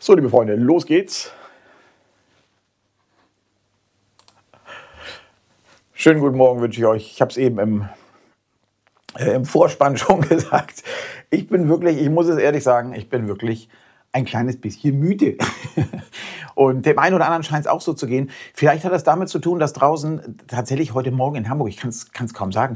So, liebe Freunde, los geht's. Schönen guten Morgen wünsche ich euch. Ich habe es eben im Vorspann schon gesagt. Ich muss es ehrlich sagen, ich bin wirklich ein kleines bisschen müde. Und dem einen oder anderen scheint es auch so zu gehen. Vielleicht hat das damit zu tun, dass draußen tatsächlich heute Morgen in Hamburg, ich kann es kaum sagen,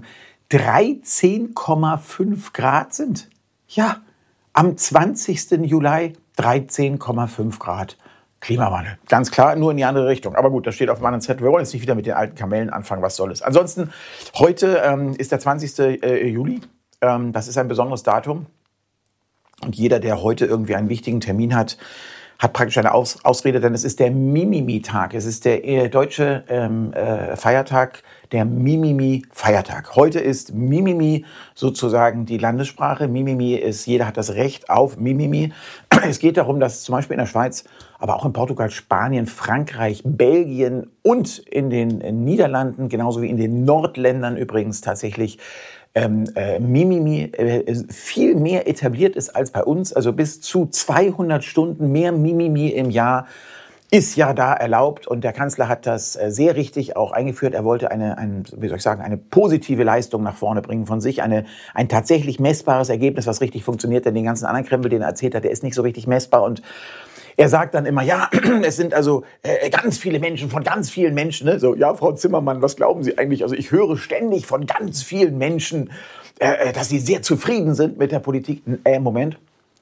13,5 Grad sind. Ja, am 20. Juli 13,5 Grad. Klimawandel. Ganz klar, nur in die andere Richtung. Aber gut, das steht auf meinem Zettel. Wir wollen jetzt nicht wieder mit den alten Kamellen anfangen, was soll es. Ansonsten, heute ist der 20. Juli. Das ist ein besonderes Datum. Und jeder, der heute irgendwie einen wichtigen Termin hat, hat praktisch eine Ausrede, denn es ist der Mimimi-Tag. Es ist der deutsche Feiertag, der Mimimi-Feiertag. Heute ist Mimimi sozusagen die Landessprache. Mimimi ist, jeder hat das Recht auf Mimimi. Es geht darum, dass zum Beispiel in der Schweiz, aber auch in Portugal, Spanien, Frankreich, Belgien und in den Niederlanden, genauso wie in den Nordländern übrigens tatsächlich, Mimimi viel mehr etabliert ist als bei uns. Also bis zu 200 Stunden mehr Mimimi im Jahr ist ja da erlaubt. Und der Kanzler hat das sehr richtig auch eingeführt. Er wollte eine positive Leistung nach vorne bringen von sich. Ein tatsächlich messbares Ergebnis, was richtig funktioniert. Denn den ganzen anderen Krempel, den er erzählt hat, der ist nicht so richtig messbar. Und er sagt dann immer, ja, es sind also ganz viele Menschen, von ganz vielen Menschen. Ne? So, ja, Frau Zimmermann, was glauben Sie eigentlich? Also ich höre ständig von ganz vielen Menschen, dass sie sehr zufrieden sind mit der Politik. Moment,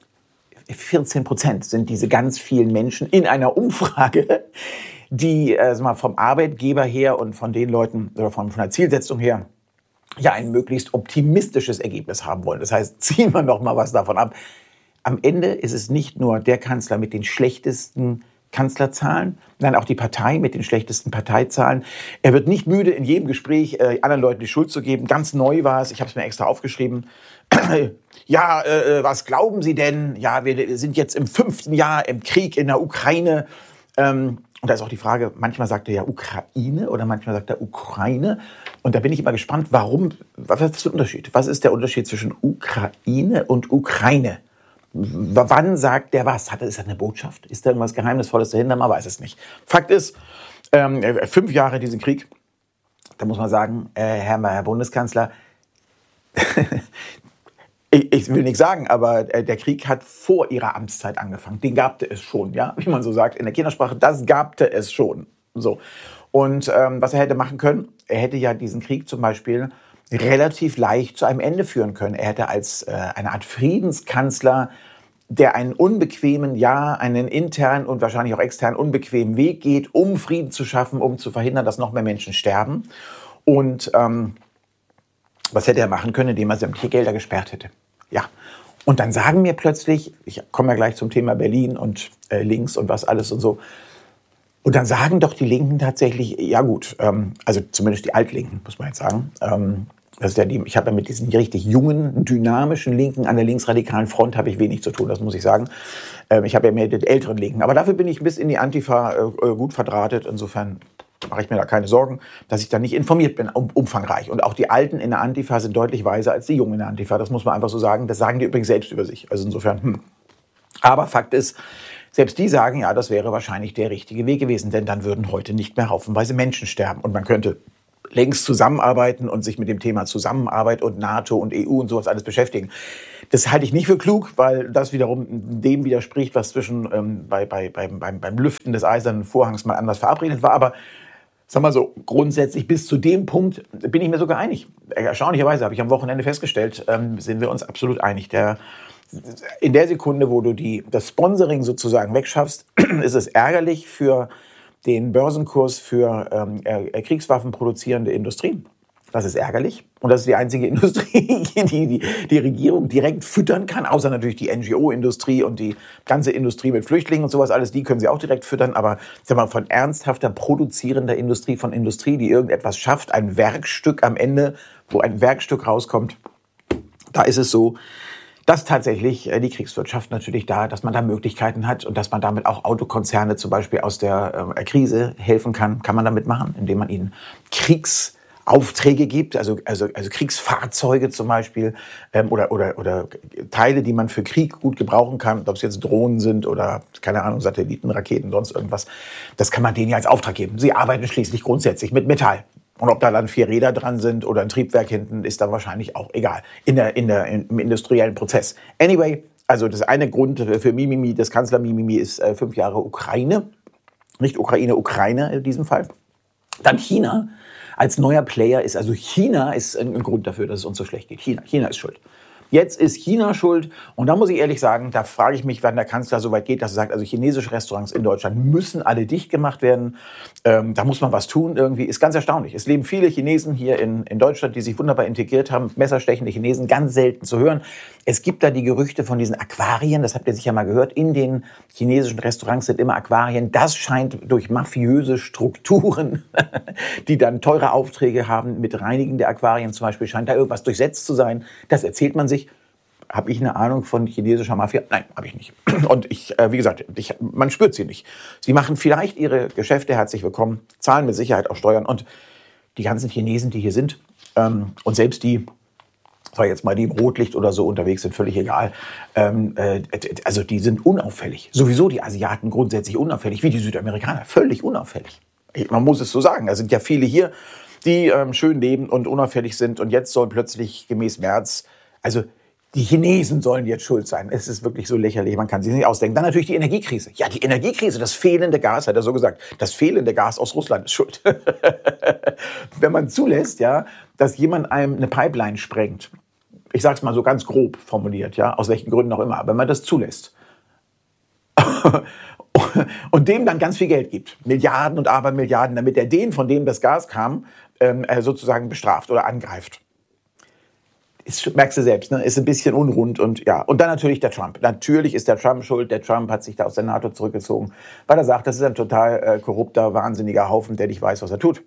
14% sind diese ganz vielen Menschen in einer Umfrage, die vom Arbeitgeber her und von den Leuten oder von der Zielsetzung her ja ein möglichst optimistisches Ergebnis haben wollen. Das heißt, ziehen wir noch mal was davon ab. Am Ende ist es nicht nur der Kanzler mit den schlechtesten Kanzlerzahlen, nein, auch die Partei mit den schlechtesten Parteizahlen. Er wird nicht müde, in jedem Gespräch anderen Leuten die Schuld zu geben. Ganz neu war es, ich habe es mir extra aufgeschrieben. Ja, was glauben Sie denn? Ja, wir sind jetzt im 5. Jahr im Krieg in der Ukraine. Und da ist auch die Frage, manchmal sagt er ja Ukraine oder manchmal sagt er Ukraine. Und da bin ich immer gespannt, warum, was ist der Unterschied? Was ist der Unterschied zwischen Ukraine und Ukraine? Wann sagt der was? Ist das eine Botschaft? Ist da irgendwas Geheimnisvolles dahinter? Man weiß es nicht. Fakt ist, 5 Jahre diesen Krieg, da muss man sagen, Herr Bundeskanzler, ich will nichts sagen, aber der Krieg hat vor Ihrer Amtszeit angefangen. Den gabte es schon, ja, wie man so sagt in der Kindersprache, das gabte es schon. So. Und was er hätte machen können, er hätte ja diesen Krieg zum Beispiel relativ leicht zu einem Ende führen können. Er hätte als eine Art Friedenskanzler, der einen unbequemen, einen internen und wahrscheinlich auch externen unbequemen Weg geht, um Frieden zu schaffen, um zu verhindern, dass noch mehr Menschen sterben. Und was hätte er machen können, indem er sämtliche Gelder gesperrt hätte? Ja. Und dann sagen mir plötzlich, ich komme ja gleich zum Thema Berlin und links und was alles und so, und dann sagen doch die Linken tatsächlich, ja gut, also zumindest die Altlinken, muss man jetzt sagen. Das ist ja ich habe ja mit diesen richtig jungen, dynamischen Linken an der linksradikalen Front habe ich wenig zu tun, das muss ich sagen. Ich habe ja mehr die älteren Linken. Aber dafür bin ich bis in die Antifa gut verdrahtet. Insofern mache ich mir da keine Sorgen, dass ich da nicht informiert bin, umfangreich. Und auch die Alten in der Antifa sind deutlich weiser als die Jungen in der Antifa. Das muss man einfach so sagen. Das sagen die übrigens selbst über sich. Also insofern, Aber Fakt ist, selbst die sagen, ja, das wäre wahrscheinlich der richtige Weg gewesen, denn dann würden heute nicht mehr haufenweise Menschen sterben. Und man könnte längst zusammenarbeiten und sich mit dem Thema Zusammenarbeit und NATO und EU und sowas alles beschäftigen. Das halte ich nicht für klug, weil das wiederum dem widerspricht, was beim Lüften des eisernen Vorhangs mal anders verabredet war. Aber sag mal so, grundsätzlich bis zu dem Punkt bin ich mir sogar einig. Erstaunlicherweise habe ich am Wochenende festgestellt, sind wir uns absolut einig. In der Sekunde, wo du das Sponsoring sozusagen wegschaffst, ist es ärgerlich für den Börsenkurs für Kriegswaffen produzierende Industrien. Das ist ärgerlich. Und das ist die einzige Industrie, die Regierung direkt füttern kann, außer natürlich die NGO-Industrie und die ganze Industrie mit Flüchtlingen und sowas alles, die können sie auch direkt füttern. Aber sag mal, von ernsthafter produzierender Industrie, von Industrie, die irgendetwas schafft, ein Werkstück am Ende, wo ein Werkstück rauskommt, da ist es so, dass tatsächlich die Kriegswirtschaft natürlich dass man da Möglichkeiten hat und dass man damit auch Autokonzerne zum Beispiel aus der Krise helfen kann man damit machen, indem man ihnen Aufträge gibt, also Kriegsfahrzeuge zum Beispiel, oder Teile, die man für Krieg gut gebrauchen kann, ob es jetzt Drohnen sind oder, keine Ahnung, Satelliten, Raketen, sonst irgendwas, das kann man denen ja als Auftrag geben. Sie arbeiten schließlich grundsätzlich mit Metall. Und ob da dann 4 Räder dran sind oder ein Triebwerk hinten, ist dann wahrscheinlich auch egal. Im industriellen Prozess. Anyway, also das eine Grund für Mimimi, das Kanzler Mimimi ist 5 Jahre Ukraine. Nicht Ukraine, Ukraine in diesem Fall. Dann China als neuer Player ist, also China ist ein Grund dafür, dass es uns so schlecht geht. China ist schuld. Jetzt ist China schuld und da muss ich ehrlich sagen, da frage ich mich, wann der Kanzler so weit geht, dass er sagt, also chinesische Restaurants in Deutschland müssen alle dicht gemacht werden. Da muss man was tun irgendwie. Ist ganz erstaunlich. Es leben viele Chinesen hier in Deutschland, die sich wunderbar integriert haben. Messerstechende Chinesen, ganz selten zu hören. Es gibt da die Gerüchte von diesen Aquarien, das habt ihr sicher mal gehört. In den chinesischen Restaurants sind immer Aquarien. Das scheint durch mafiöse Strukturen, die dann teure Aufträge haben mit Reinigen der Aquarien zum Beispiel, scheint da irgendwas durchsetzt zu sein. Das erzählt man sich. Habe ich eine Ahnung von chinesischer Mafia? Nein, habe ich nicht. Und wie gesagt, man spürt sie nicht. Sie machen vielleicht ihre Geschäfte, herzlich willkommen, zahlen mit Sicherheit auch Steuern. Und die ganzen Chinesen, die hier sind, und selbst die, sag jetzt mal, die im Rotlicht oder so unterwegs sind, völlig egal. Also die sind unauffällig. Sowieso die Asiaten grundsätzlich unauffällig, wie die Südamerikaner, völlig unauffällig. Man muss es so sagen. Da sind ja viele hier, die schön leben und unauffällig sind. Und jetzt sollen plötzlich gemäß Merz, also die Chinesen sollen jetzt schuld sein. Es ist wirklich so lächerlich, man kann sich nicht ausdenken. Dann natürlich die Energiekrise. Ja, die Energiekrise, das fehlende Gas, hat er so gesagt. Das fehlende Gas aus Russland ist schuld. Wenn man zulässt, ja, dass jemand einem eine Pipeline sprengt, ich sag's mal so ganz grob formuliert, ja, aus welchen Gründen auch immer, wenn man das zulässt und dem dann ganz viel Geld gibt, Milliarden und Abermilliarden, damit er den, von dem das Gas kam, sozusagen bestraft oder angreift. Merkst du selbst, ne? Ist ein bisschen unrund und ja. Und dann natürlich der Trump. Natürlich ist der Trump schuld. Der Trump hat sich da aus der NATO zurückgezogen, weil er sagt, das ist ein total korrupter, wahnsinniger Haufen, der nicht weiß, was er tut.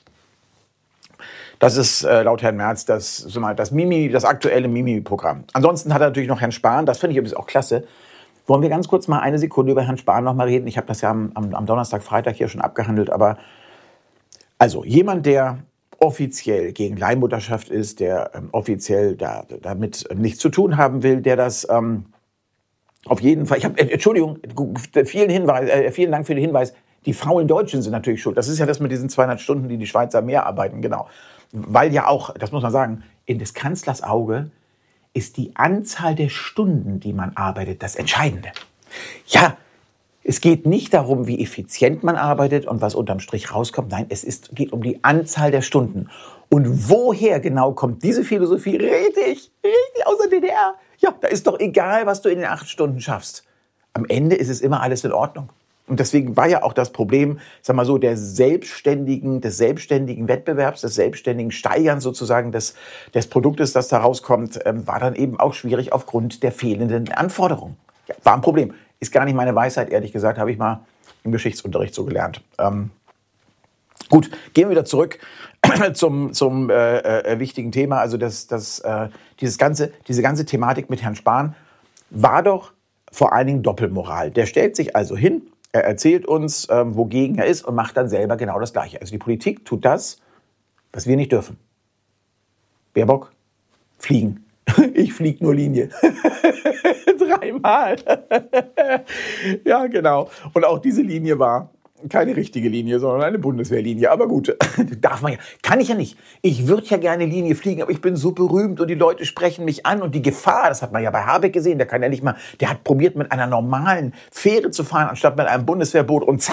Das ist laut Herrn Merz das aktuelle Mimimi-Programm. Ansonsten hat er natürlich noch Herrn Spahn. Das finde ich übrigens auch klasse. Wollen wir ganz kurz mal eine Sekunde über Herrn Spahn noch mal reden? Ich habe das ja am Donnerstag, Freitag hier schon abgehandelt. Aber also jemand, der offiziell gegen Leihmutterschaft ist, der offiziell damit nichts zu tun haben will, der das auf jeden Fall, Entschuldigung, vielen Dank für den Hinweis, die faulen Deutschen sind natürlich schuld. Das ist ja das mit diesen 200 Stunden, die Schweizer mehr arbeiten, genau. Weil ja auch, das muss man sagen, in des Kanzlers Auge ist die Anzahl der Stunden, die man arbeitet, das Entscheidende. Ja, es geht nicht darum, wie effizient man arbeitet und was unterm Strich rauskommt. Nein, geht um die Anzahl der Stunden. Und woher genau kommt diese Philosophie? Richtig aus der DDR. Ja, da ist doch egal, was du in den 8 Stunden schaffst. Am Ende ist es immer alles in Ordnung. Und deswegen war ja auch das Problem, sag mal so, des selbstständigen Wettbewerbs, des selbstständigen Steigerns sozusagen des Produktes, das da rauskommt, war dann eben auch schwierig aufgrund der fehlenden Anforderungen. Ja, war ein Problem. Ist gar nicht meine Weisheit, ehrlich gesagt, habe ich mal im Geschichtsunterricht so gelernt. Gut, gehen wir wieder zurück zum wichtigen Thema. Also diese ganze Thematik mit Herrn Spahn war doch vor allen Dingen Doppelmoral. Der stellt sich also hin, er erzählt uns, wogegen er ist und macht dann selber genau das Gleiche. Also die Politik tut das, was wir nicht dürfen. Baerbock, fliegen. Ich fliege nur Linie. 3-mal. Ja, genau. Und auch diese Linie war keine richtige Linie, sondern eine Bundeswehrlinie. Aber gut, darf man ja. Kann ich ja nicht. Ich würde ja gerne Linie fliegen, aber ich bin so berühmt und die Leute sprechen mich an. Und die Gefahr, das hat man ja bei Habeck gesehen, der hat probiert, mit einer normalen Fähre zu fahren, anstatt mit einem Bundeswehrboot. Und zack,